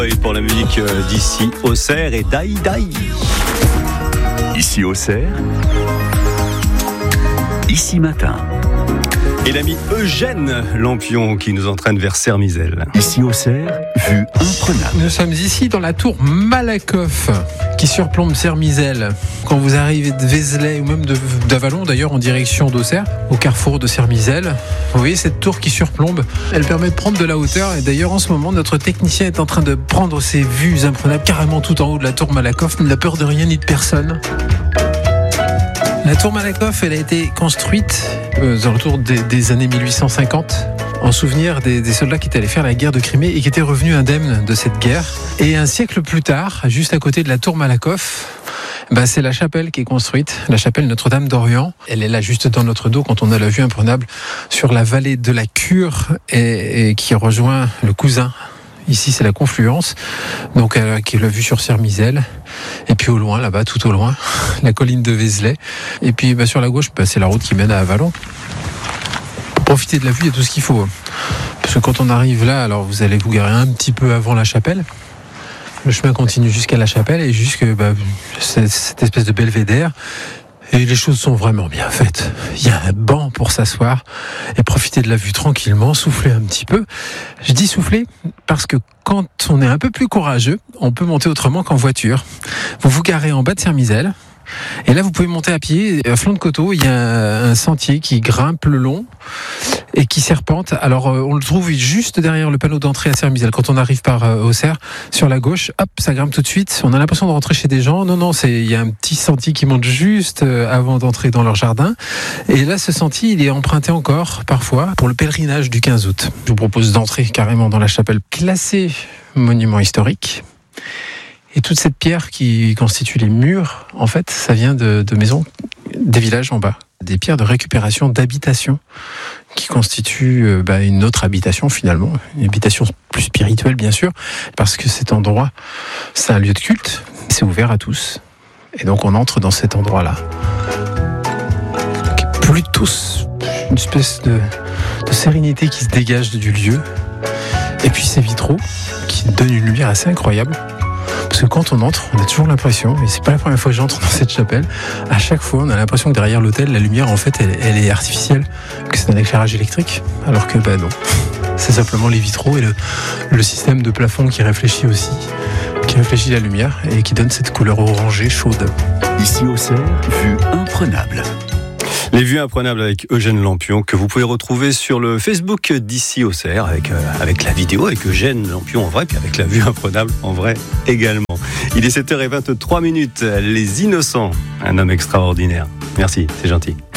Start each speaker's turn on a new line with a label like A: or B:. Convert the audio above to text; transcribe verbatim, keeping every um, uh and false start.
A: Et pour la musique d'ici Auxerre et Daï Daï.
B: Ici Auxerre, ici matin.
A: Et l'ami Eugène Lampion qui nous entraîne vers Sermizel.
B: Ici Auxerre, vue imprenable.
C: Nous sommes ici dans la tour Malakoff qui surplombe Sermizel. Quand vous arrivez de Vézelay ou même de, d'Avallon d'ailleurs en direction d'Auxerre, au carrefour de Sermizel, vous voyez cette tour qui surplombe. Elle permet de prendre de la hauteur et d'ailleurs en ce moment notre technicien est en train de prendre ses vues imprenables carrément tout en haut de la tour Malakoff. Il n'a peur de rien ni de personne. La tour Malakoff, elle a été construite euh, dans le tour des, des années mille huit cent cinquante en souvenir des, des soldats qui étaient allés faire la guerre de Crimée et qui étaient revenus indemnes de cette guerre. Et un siècle plus tard, juste à côté de la tour Malakoff, bah c'est la chapelle qui est construite, la chapelle Notre-Dame d'Orient. Elle est là juste dans notre dos quand on a la vue imprenable sur la vallée de la Cure et, et qui rejoint le Cousin. Ici, c'est la confluence, donc euh, qui est la vue sur Sermizel. Et puis au loin, là-bas, tout au loin, la colline de Vézelay. Et puis bah, sur la gauche, bah, c'est la route qui mène à Avallon. Pour profiter de la vue, il y a tout ce qu'il faut. Parce que quand on arrive là, alors vous allez vous garer un petit peu avant la chapelle. Le chemin continue jusqu'à la chapelle et jusqu'à bah, cette, cette espèce de belvédère. Et les choses sont vraiment bien faites. Il y a un banc pour s'asseoir et profiter de la vue tranquillement, souffler un petit peu. Je dis souffler parce que quand on est un peu plus courageux, on peut monter autrement qu'en voiture. Vous vous garez en bas de Sermizel. Et là, vous pouvez monter à pied. À flanc de coteau, il y a un sentier qui grimpe le long et qui serpente. Alors, on le trouve juste derrière le panneau d'entrée à Sermizel. Quand on arrive par Auxerre, sur la gauche, hop, ça grimpe tout de suite. On a l'impression de rentrer chez des gens. Non, non, c'est, il y a un petit sentier qui monte juste avant d'entrer dans leur jardin. Et là, ce sentier, il est emprunté encore, parfois, pour le pèlerinage du quinze août. Je vous propose d'entrer carrément dans la chapelle classée monument historique. Et toute cette pierre qui constitue les murs, en fait, ça vient de, de maisons des villages en bas. Des pierres de récupération d'habitation qui constituent euh, bah, une autre habitation finalement. Une habitation plus spirituelle, bien sûr, parce que cet endroit, c'est un lieu de culte. C'est ouvert à tous. Et donc on entre dans cet endroit-là. Plutôt une espèce de, de sérénité qui se dégage du lieu. Et puis ces vitraux qui donnent une lumière assez incroyable. Parce que quand on entre, on a toujours l'impression, et c'est pas la première fois que j'entre dans cette chapelle, à chaque fois on a l'impression que derrière l'autel, la lumière en fait elle, elle est artificielle, que c'est un éclairage électrique, alors que bah non, c'est simplement les vitraux et le, le système de plafond qui réfléchit aussi, qui réfléchit la lumière et qui donne cette couleur orangée chaude.
B: Ici Auxerre, vue imprenable.
A: Les vues imprenables avec Eugène Lampion que vous pouvez retrouver sur le Facebook d'Ici Auxerre avec, euh, avec la vidéo, avec Eugène Lampion en vrai, puis avec la vue imprenable en vrai également. Il est sept heures vingt-trois minutes, Les Innocents, un homme extraordinaire. Merci, c'est gentil.